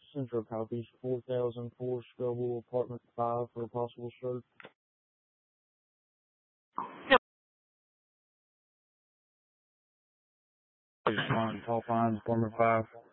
Central copies, 4004 Scoville, Apartment 5 for a possible search. Top line, Apartment 5.